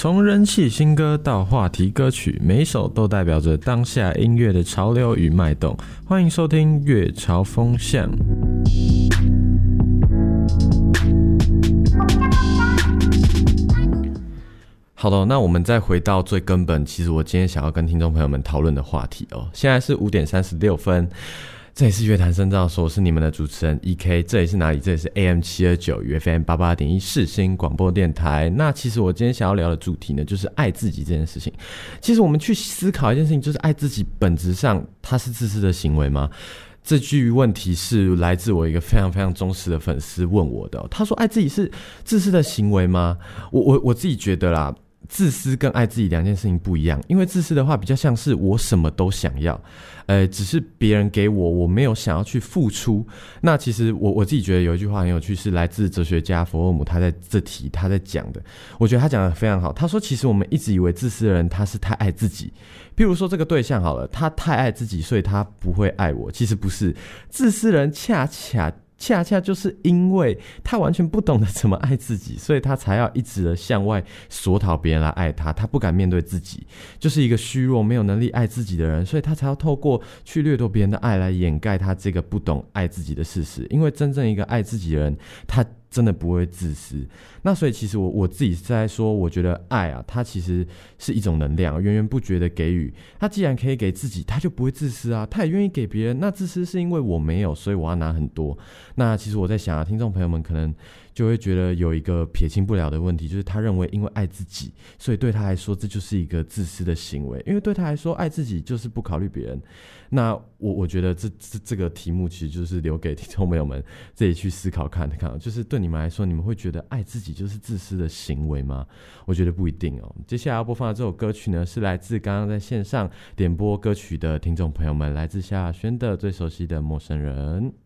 从人气新歌到话题歌曲，每一首都代表着当下音乐的潮流与脉动。欢迎收听乐潮风向。好的，那我们再回到最根本，其实我今天想要跟听众朋友们讨论的话题哦。现在是5:36，这里是乐坛深造所，我是你们的主持人 EK。 这里是哪里？这里是 AM729 与 FM88.1 世新广播电台。那其实我今天想要聊的主题呢，就是爱自己这件事情。其实我们去思考一件事情，就是爱自己本质上它是自私的行为吗？这句问题是来自我一个非常非常忠实的粉丝问我的他说爱自己是自私的行为吗？我自己觉得啦，自私跟爱自己两件事情不一样。因为自私的话比较像是我什么都想要，只是别人给我没有想要去付出。那其实我自己觉得有一句话很有趣，是来自哲学家佛洛姆他在讲的，我觉得他讲的非常好。他说其实我们一直以为自私的人他是太爱自己，譬如说这个对象好了，他太爱自己所以他不会爱我，其实不是。自私人恰恰就是因为他完全不懂得怎么爱自己，所以他才要一直的向外索讨别人来爱他。他不敢面对自己，就是一个虚弱没有能力爱自己的人，所以他才要透过去掠夺别人的爱来掩盖他这个不懂爱自己的事实。因为真正一个爱自己的人，他真的不会自私。那所以其实我自己是在说，我觉得爱啊，它其实是一种能量，源源不绝的给予。他既然可以给自己，他就不会自私啊，他也愿意给别人。那自私是因为我没有，所以我要拿很多。那其实我在想啊，听众朋友们可能就会觉得有一个撇清不了的问题，就是他认为因为爱自己，所以对他来说这就是一个自私的行为。因为对他来说爱自己就是不考虑别人。那我觉得这个题目其实就是留给听众朋友们自己去思考看看，就是对你们来说，你们会觉得爱自己就是自私的行为吗？我觉得不一定哦。接下来要播放的这首歌曲呢，是来自刚刚在线上点播歌曲的听众朋友们，来自萧亚轩的最熟悉的陌生人。